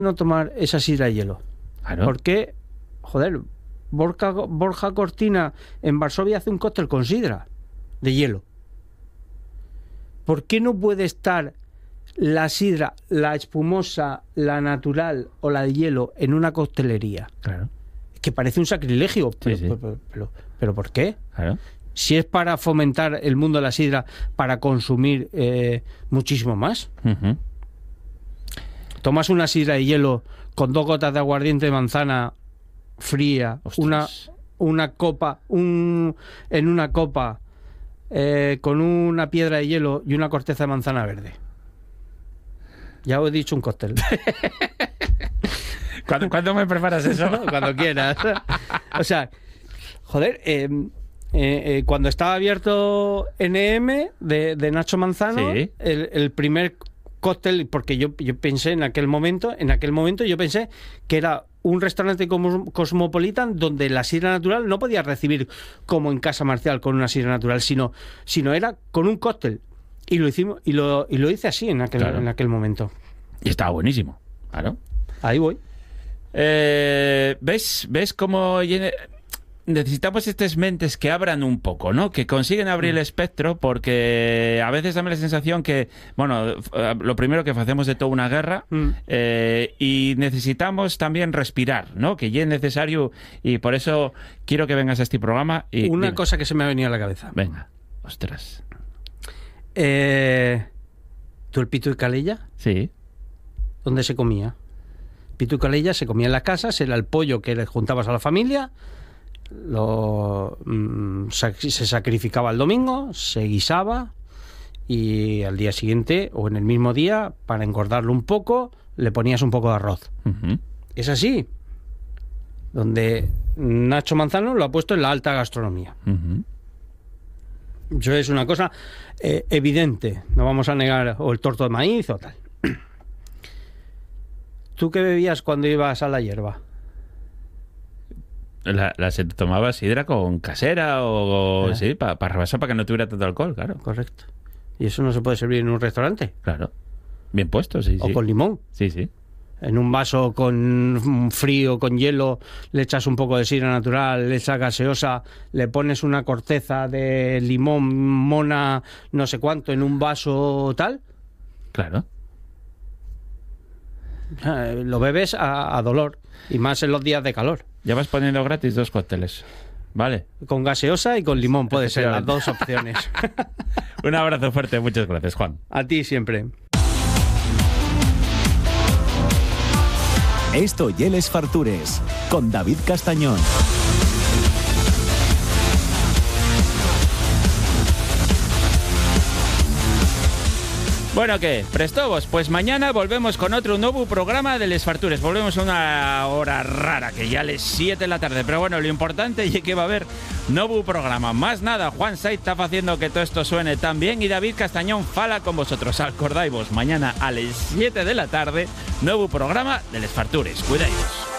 no tomar esa sidra de hielo? Claro. Porque, joder, Borja Cortina en Varsovia hace un cóctel con sidra de hielo. ¿Por qué no puede estar la sidra, la espumosa, la natural o la de hielo en una coctelería? Claro. Que parece un sacrilegio. Pero, Sí. pero ¿por qué? Claro. Si es para fomentar el mundo de la sidra, para consumir muchísimo más. Uh-huh. Tomas una sidra de hielo con 2 gotas de aguardiente de manzana fría, Ostras. una copa, en una copa con una piedra de hielo y una corteza de manzana verde. Ya os he dicho un cóctel. ¿Cuándo me preparas eso? Cuando quieras. O sea, joder, cuando estaba abierto NM de Nacho Manzano, Sí. el primer cóctel, porque yo pensé en aquel momento yo pensé que era un restaurante cosmopolitan donde la sidra natural no podía recibir como en Casa Marcial con una sidra natural, sino era con un cóctel. Y lo hicimos y lo hice así en aquel momento. Y estaba buenísimo. Claro. Ahí voy. ¿Ves cómo necesitamos estas mentes que abran un poco, ¿no? Que consiguen abrir el espectro, porque a veces dame la sensación que, bueno, lo primero que hacemos de toda una guerra, y necesitamos también respirar, ¿no? Que ya es necesario, y por eso quiero que vengas a este programa. Y una cosa que se me ha venido a la cabeza. Venga, ostras. ¿Tú el pito y calella? Sí. ¿Dónde se comía? Pito y calella se comía en las casas, era el pollo que le juntabas a la familia, se sacrificaba el domingo, se guisaba y al día siguiente o en el mismo día, para engordarlo un poco, le ponías un poco de arroz. Uh-huh. Es así. Donde Nacho Manzano lo ha puesto en la alta gastronomía. Uh-huh. Eso es una cosa evidente, no vamos a negar, o el torto de maíz o tal. ¿Tú qué bebías cuando ibas a la hierba? Se tomaba sidra con casera o sí, para rebasar, para que no tuviera tanto alcohol, claro. Correcto. ¿Y eso no se puede servir en un restaurante? Claro. Bien puesto, sí, O sí. con limón. Sí. En un vaso con frío, con hielo, le echas un poco de sidra natural, le echas gaseosa, le pones una corteza de limón, mona, no sé cuánto, en un vaso tal. Claro. Lo bebes a dolor, y más en los días de calor. Ya vas poniendo gratis 2 cócteles. Vale. Con gaseosa y con limón, puede ser las 2 opciones. Un abrazo fuerte, muchas gracias, Juan. A ti siempre. Esto y Les Fartures, con David Castañón. Bueno, ¿qué? ¿Prestobos? Pues mañana volvemos con otro nuevo programa de Les Fartures. Volvemos a una hora rara, que ya les 7 de la tarde. Pero bueno, lo importante es que va a haber nuevo programa. Más nada, Juan Saiz está haciendo que todo esto suene tan bien y David Castañón fala con vosotros. Acordáis, mañana a las 7 de la tarde, nuevo programa de Les Fartures. Cuidaos.